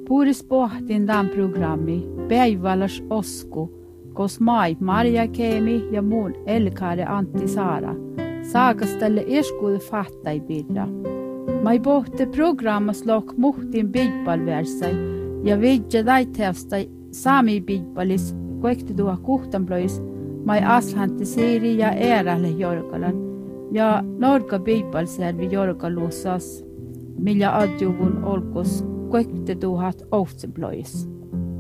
Puris pohtin tämän programmi päiväläs osku, kos mai Maria Keemi ja muun Elkaade Antti Saara. Saakas tälle eskuude fattai pidra. Mai pohti programmas lok muhtin bidpalversai ja vidja daiteavstai saami bidpalis koekti tuha kuhtanplois mai aslanti siiri ja erälle jorkalan ja norka bidpalservi jorkaluussas millä adjuvun olkos koekti tuhat ohtsenplois.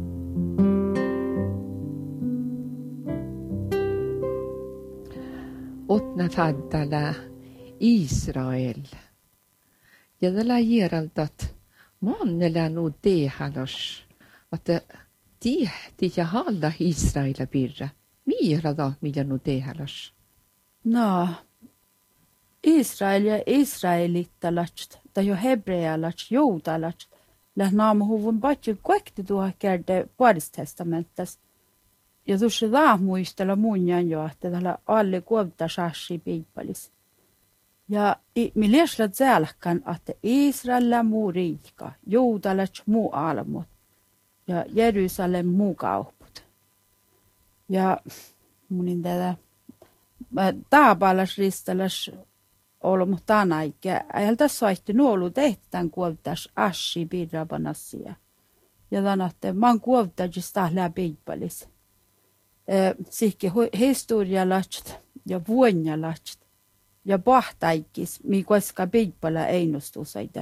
Otna faddala Israel. Ja tällä järjeltat monnella nu dehalos, että tihti ja halda Israela birra. Mira da millä nu dehalos? No, Israel ja israelittalast, tai jo hebrealast, juutalast, lähnaamu huvun patju koekti tuha kerde puolistestamentas. Ja tuossa muistella munjan jo, että tällä alle kuovta sashi piippalis. Ja mi leslat zälkkan, että Israel muu riikka, juutalats muu almut ja Jerusalem muu kauput. Ja munin tätä taapalas ristalas olmu tanaikka, ajalta soitti nuolu tehtaan kuovtas ashi piirrapanassia. Ja tämän, että mä oon kuovtajis tahlää piippalis. Sihki historialast ja vuonjalast ja pahtaikis, mi koska piippala einustusaita.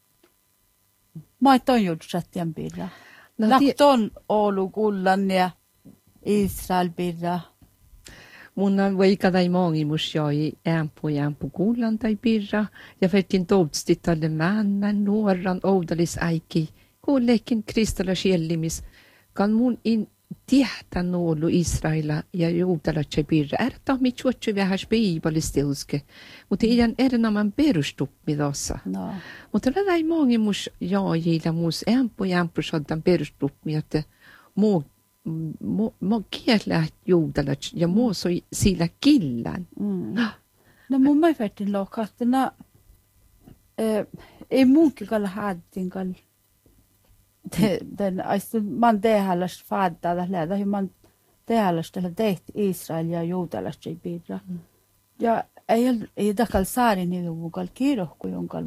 Mä oon juutsattian pirra. Lahton Oulu kullan ja Israel pirra. Mun on veikadai mongimus joi ämpu kullan tai pirra. Ja fettin toutstitalle männän nuoran oudalis äiki. Kuulekin kristalla siellimis. Kan mun in tihta nuolu Israela ja juutalatse pirra. Ärta mitsuotse vähäs piibalistiuske. Mutta iän erinaman perustupmidossa. No. Mutta tällä mongimus joilla muus ämpu soddan perustupmi, että muu kielä juutalatse ja muu soi sillä killan. No mun mä fettin lokahtena ei munkin kalla haattin kalla. Man tehäläs faattaa tällä, että man tehäläs tällä tehti Israel ja juutalas ei pidä. Ja ei takal saari niitä mukal kiirohku jonkal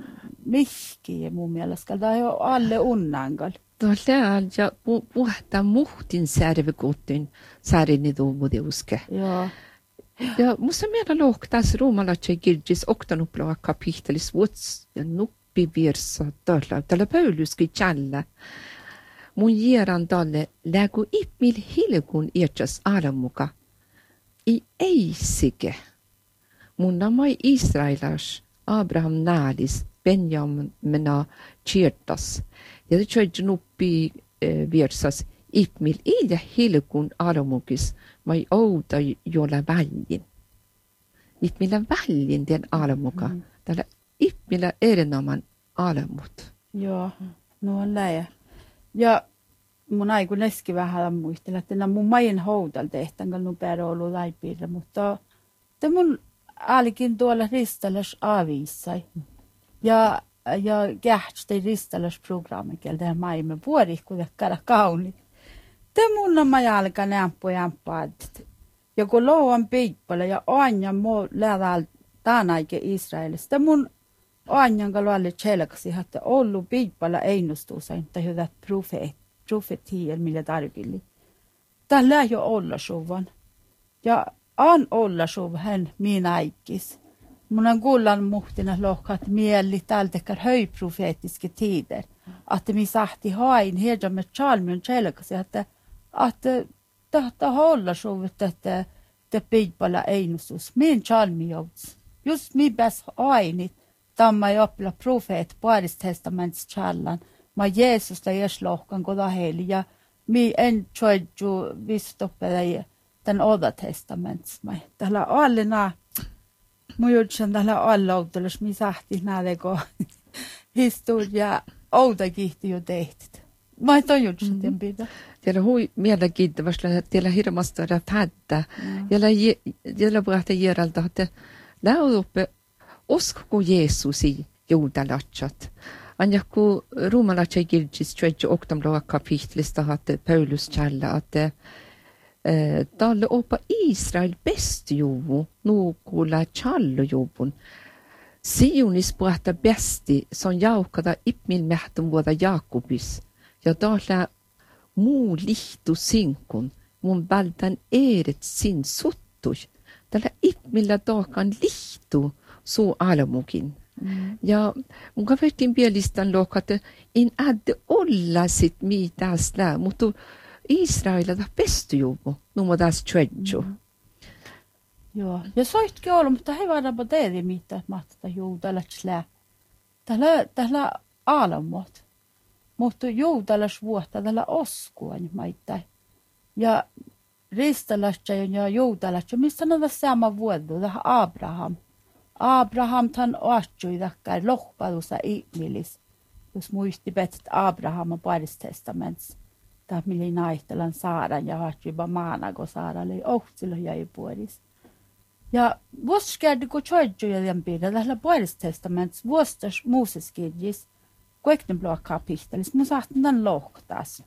mihki ja mun mielestä, tämä on alle unnangal. Tuolla ja puhta muhtin särvikuutin saari niitä mudiuske. Joo. Ja musta meillä lohtas ruumalatse kirjis oktanuplaa kapitelis vuots ja virsa tällä. Tällä Pauluskin tjällä. Mun jieran tälle lägu ipmil hilkun iätsäs alamuka. I eisike. Mun namai Israelas Abraham naalis Benjamina kiertas. Ja det tjöjt nuppi virsas ipmil ilja hilkun alamukis mai outa jolla väljin. Ipmillä väljin den alamuka. Tällä Ippillä erinoman alemut. Joo, no on läjä. Ja mun aiku neski vähän muistella, että mun maien houdal tehtään, kun numero ollut laipiirre, mutta te mun alikin tuolla ristallas avissai. Ja kähtsi ristallas programmi, keltä maimme vuorihku ja käydä kauni. Te mun on majalka nämppujampaat. Ja kun louan piippala ja anja muu lähdään tämän aiken Israelista, mun Anjan luolle tjelkäsi, että ollut piippala einustuusain, tai hyvä profetiir, millä tarkilli. Tällä ei ole olla suvan. Ja on olla suvan minä aikis. Mun on kuullan muhtina lohkat mieli tältäkään höjprofeettiske tider. Että mi sahti hain hirjamme chalmion tjelkäsi, että tahtaa olla suvan, että piippala einustuus. Min chalmi jouts. Just mi bäs ainit. Tamma ei oppila profeet puolistestaments challan. Ma Jeesus ja lohkan koda heili ja mi en tjoidju vistoppele tämän Oda testaments. Tällä alle naa, mun jutsen tällä alle outelos, mi sahti näädeko historia outa kihti jo tehtit. Mä et on jutsen tien pidä. Tiellä hui mielenkiintoista, tiellä hirmasta fädda. Tiellä puhuttiin järjeltä, että lauduppe uskoko Jeesusi juutalatsat. Anjakku ruumalatsai kirjis tjuedju oktamloa kapitlista hatte Paulus källa, että talle opa Israel best juvu, nukulla challu juvun. Siunis puhta besti, son jaukada ipmil mähtun vuoda Jakobis, ja talla muu lihtu sinkun, mun valtan eret sin suttus, tällä ipmillä taakan lihtu suu alamukin. Ja mun kavertin pielistan lokata en adde olla sit mitäs lää, mutta Israelilla bästu juvu, numodas tjuedju. Joo, ja soitkin ollut, mutta he varmaan tehdä mitään, mahtaa juutalais lää. Tällä alamot, mutta juutalais vuotta tällä oskuan maittain. Ja ristalasja ja juutalais, mistä on tässä sama vuodu, tähän Abraham. Abraham tan oatsui takkai lohpadussa ihmilis, jos muisti että Abraham on Paris testaments. Tämä mili naihtelan saadan ja hatsiba maanago saadalle ohtsilla jäi puolis. Ja vuoskerdi kun tjoidjuja den piirre, tällä Paris testaments vuostas Mooseskirjis, kuektenblå kapittelis, mun sahtin tämän lohtas.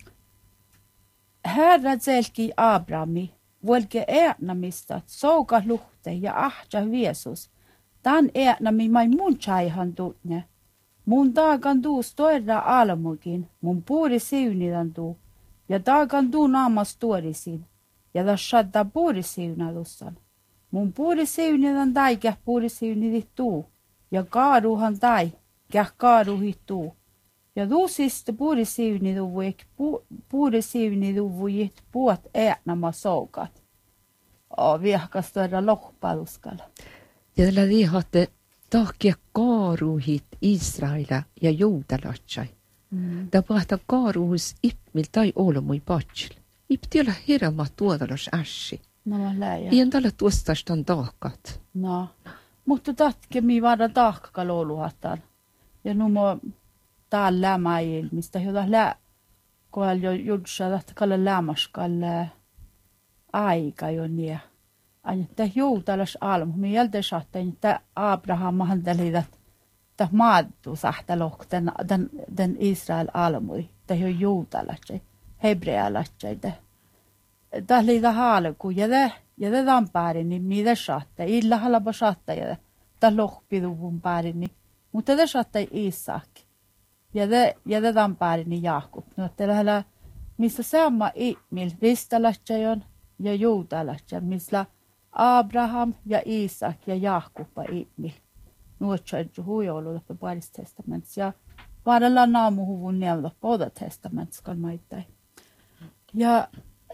Herra selki Abrahami, volke äänamista, souka luhte ja ahtja Jeesus. Tän äänami mai mun chaihan tuutne. Mun taakan tuu stoirra almukin, mun puuri siunidan tuu. Ja taakan tuu naamas tuorisin. Ja tas shadda puuri siunadussan. Mun puuri siunidan tai käh puuri siunidit tuu. Ja kaaruhan tai käh kaaruhit tuu. Ja tuusista puuri siuniduvuik puuri siuniduvuik puot äänama soukat. Viehkas stoirra lohpaluskalla. Ja tällä vihatte takia kaaruhit Israela ja juutalatsai. Da puhta kaaruhus ipmil tai olomui patsil. Ipti olla hirma tuodalos ässi. No mä läjä. Ien tällä tuostastan taakat. No, mutta tatke mi vada taakka louluhatan. Ja numo täällä lämäil, mistä hyvä lää. Koal jo judsa että kalle lämäskalle aika jo nie. Aina juutalas almu. Me jältä saatte, että Abraham mahdolliset, että maaddu sahta lohk, den Israel almui. Tämä on juutalas, hebrealas. Tämä oli haalku, ja tämä tampari, niin mitä saatte. Illa halapa saatte, ja tämä lohpiduvun pari, mutta tämä saatte Isak. Ja tämä tampari, niin Jakob. No, tämä missä sama ihmil, ristalasjajon ja juutalasjajon, missä Abraham ja Isak ja Jakob ihmil. Nuotsaidju huijoulu läpi Paris testaments ja varalla naamuhuvun neuvda Poda testaments kalmaittai. Ja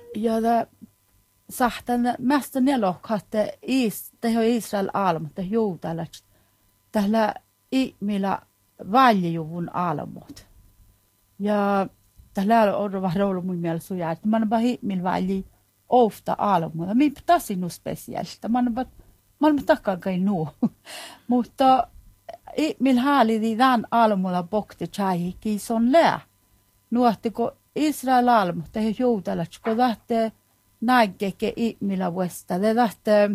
sahtan mästä nelohkatte teho Israel almutta juutalaks tällä ihmillä valjujuvun almut. Ja tällä on vähän ollut mun mielestä sujaa, että mä oon vaan ihmillä valji ofta almuja. Mi tasi nu speciellt. Man tackar kai nu. Mutta mil hali dan almuja bokte chai ki son lä. Nuottiko Israel almu te juutalat ko dahte naigeke millä vuesta. Te dahte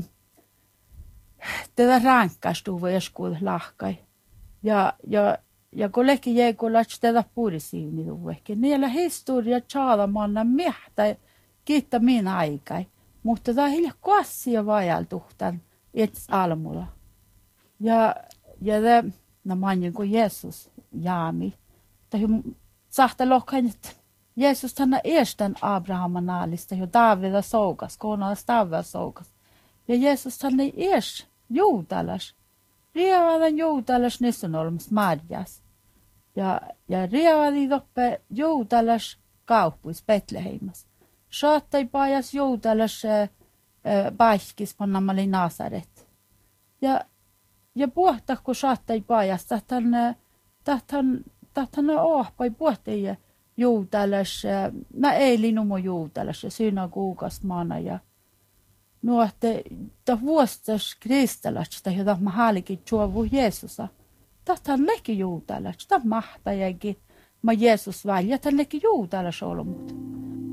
rankkastu veskud lahkai. Ja kun leki jäikulat te purisiini duvekke. Niillä historia chaada manna mehtä kiittää minä aikai. Mutta tämä on hilja kassia vajaltuhtan ets almulla. Ja no mainin kuin Jeesus jaami. Tämä sahta lohkain, että Jeesus tänä estän Abrahaman naalista jo Davida soukas, koonalais Davida soukas. Ja Jeesus tänä es juutalas. Rievadan juutalas nisun olemas Marjas. Ja rievadi toppe juutalas kauppuis Betleheimas. Saattai pajas juutalas paikis pannamali Nasaret. Ja puhta kun saattai pajas, tahtan ohpai puhtia juutalas, mä ei numo juutalas ja synagogas maana ja nuotte ta vuostas kristalasta, jota mä haalikin juovu Jeesusa. Tahtan leki juutalas, ta mahtajakin mä Jeesus välja, ta leki juutalas olomut.